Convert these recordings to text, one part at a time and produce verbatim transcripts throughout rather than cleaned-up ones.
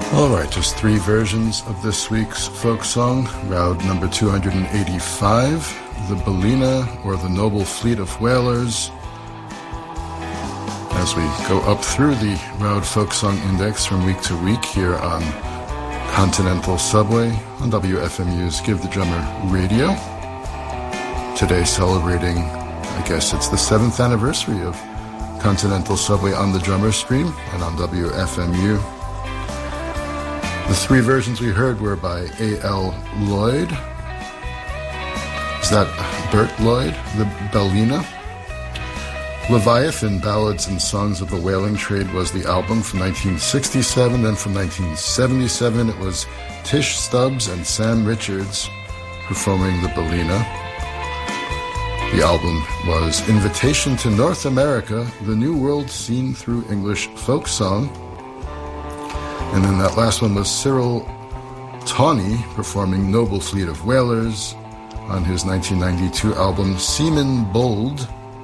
All right, just three versions of this week's folk song. Round number two hundred eighty-five, the Ballina, or the Noble Fleet of Whalers. As we go up through the Round Folk Song Index from week to week here on Continental Subway on W F M U's Give the Drummer Radio. Today celebrating, I guess it's the seventh anniversary of Continental Subway on the Drummer Stream and on W F M U. The three versions we heard were by A L Lloyd. Is that Bert Lloyd? The Ballina. Leviathan, Ballads and Songs of the Whaling Trade was the album from nineteen sixty-seven. Then from nineteen seventy-seven, it was Tish Stubbs and Sam Richards performing the Ballina. The album was Invitation to North America, the New World Seen Through English Folk Song. And then that last one was Cyril Tawney performing Noble Fleet of Whalers on his nineteen ninety-two album Seaman Bold.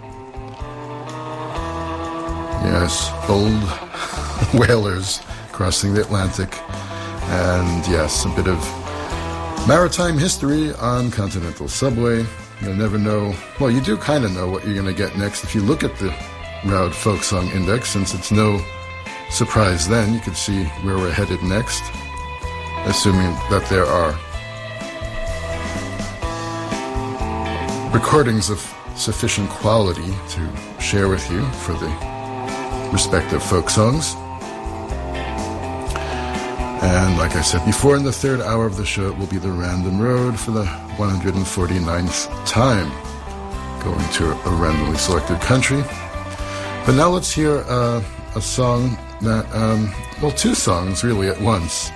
Yes, bold whalers crossing the Atlantic. And yes, a bit of maritime history on Continental Subway. You'll never know, well, you do kind of know what you're going to get next if you look at the Round Folk Song Index, since it's no surprise then. You can see where we're headed next, assuming that there are recordings of sufficient quality to share with you for the respective folk songs. And like I said before, in the third hour of the show, it will be the Random Road for the one hundred forty-ninth time, going to a randomly selected country. But now let's hear uh, a song that, um, well, two songs really at once.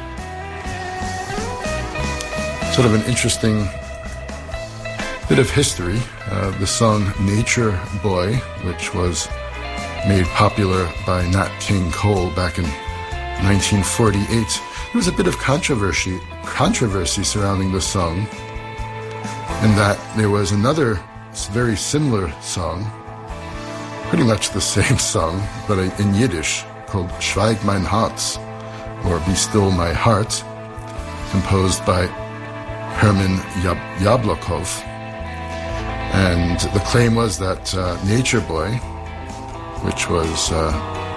Sort of an interesting bit of history. Uh, the song Nature Boy, which was made popular by Nat King Cole back in nineteen forty-eight. There was a bit of controversy controversy surrounding the song, in that there was another very similar song, pretty much the same song, but in Yiddish, called Schweig mein Herz, or Be Still My Heart, composed by Herman Yab- Yablokov. And the claim was that uh, Nature Boy, which was uh,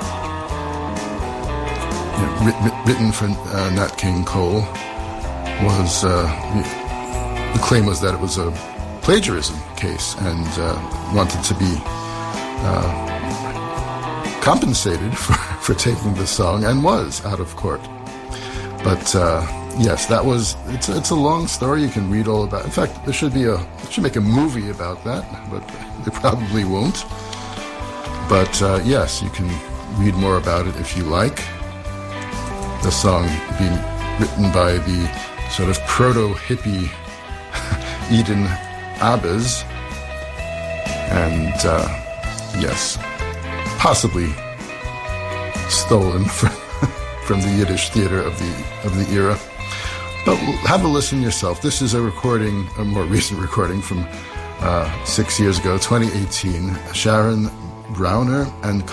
you know, written, written for uh, Nat King Cole, was uh, the claim was that it was a plagiarism case, and uh, wanted to be uh, compensated for, for taking the song, and was out of court. But uh, yes, that was it's it's a long story. You can read all about. In fact, there should be a they should make a movie about that, but they probably won't. But uh, yes, you can read more about it if you like. The song being written by the sort of proto-hippie Eden Abbas. And uh, yes, possibly stolen from, from the Yiddish theater of the of the era. But have a listen yourself. This is a recording, a more recent recording from uh, six years ago, twenty eighteen. Sharon Browner and